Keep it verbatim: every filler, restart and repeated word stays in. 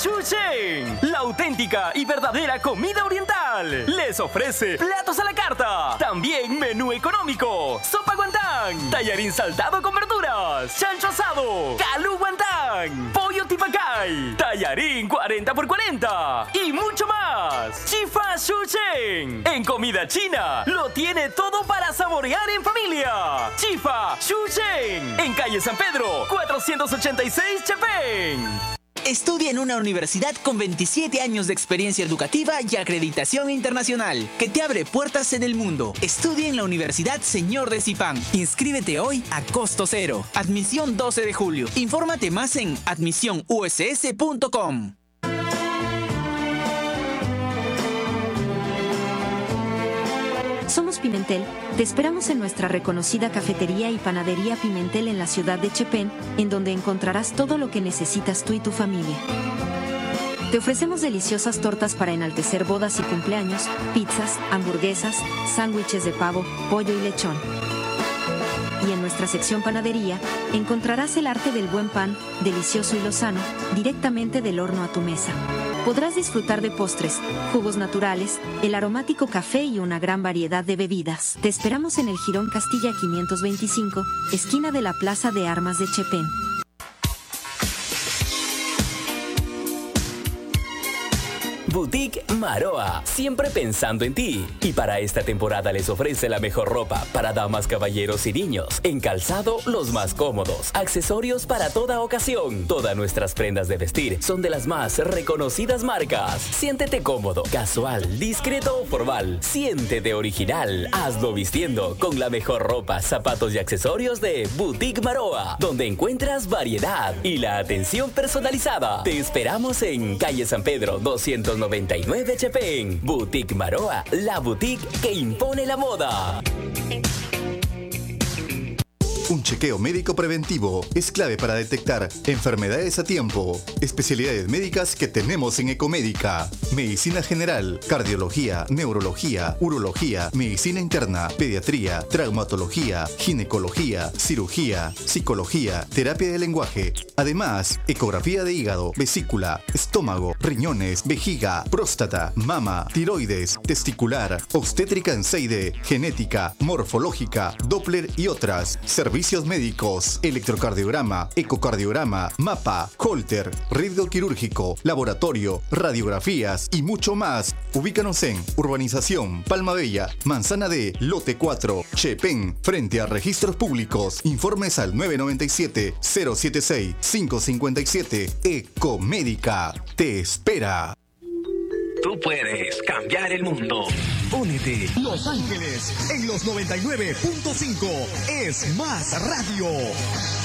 Chuchen, la auténtica y verdadera comida oriental. Les ofrece platos a la carta, también menú económico, sopa guantán, tallarín saltado con verduras, chancho asado, calú guantán, pollo tipacay, tallarín cuarenta por cuarenta y mucho más. Chifa Chuchen, en comida china, lo tiene todo para saborear en familia. Chifa Chuchen, en calle San Pedro, cuatrocientos ochenta y seis, Chepén. Estudia en una universidad con veintisiete años de experiencia educativa y acreditación internacional, que te abre puertas en el mundo. Estudia en la Universidad Señor de Zipán. Inscríbete hoy a costo cero. Admisión doce de julio. Infórmate más en admisión u s s punto com. Somos Pimentel. Te esperamos en nuestra reconocida cafetería y panadería Pimentel en la ciudad de Chepén, en donde encontrarás todo lo que necesitas tú y tu familia. Te ofrecemos deliciosas tortas para enaltecer bodas y cumpleaños, pizzas, hamburguesas, sándwiches de pavo, pollo y lechón. Y en nuestra sección panadería, encontrarás el arte del buen pan, delicioso y lozano, directamente del horno a tu mesa. Podrás disfrutar de postres, jugos naturales, el aromático café y una gran variedad de bebidas. Te esperamos en el Jirón Castilla quinientos veinticinco, esquina de la Plaza de Armas de Chepén. Boutique Maroa, siempre pensando en ti. Y para esta temporada les ofrece la mejor ropa para damas, caballeros y niños. En calzado, los más cómodos. Accesorios para toda ocasión. Todas nuestras prendas de vestir son de las más reconocidas marcas. Siéntete cómodo, casual, discreto o formal. Siéntete original. Hazlo vistiendo con la mejor ropa, zapatos y accesorios de Boutique Maroa, donde encuentras variedad y la atención personalizada. Te esperamos en calle San Pedro doscientos noventa y nueve Chepén. Boutique Maroa, la boutique que impone la moda. Un chequeo médico preventivo es clave para detectar enfermedades a tiempo. Especialidades médicas que tenemos en Ecomédica: medicina general, cardiología, neurología, urología, medicina interna, pediatría, traumatología, ginecología, cirugía, psicología, terapia de lenguaje. Además, ecografía de hígado, vesícula, estómago, riñones, vejiga, próstata, mama, tiroides, testicular, obstétrica en Seide, genética, morfológica, Doppler y otras. Servicios médicos, electrocardiograma, ecocardiograma, mapa, Holter, riesgo quirúrgico, laboratorio, radiografías y mucho más. Ubícanos en Urbanización Palma Bella, Manzana D, Lote cuatro, Chepén, frente a Registros Públicos. Informes al nueve nueve siete, cero siete seis, cinco cinco siete. Ecomédica te espera. Tú puedes cambiar el mundo. Únete. Los Ángeles en los noventa y nueve punto cinco es más radio.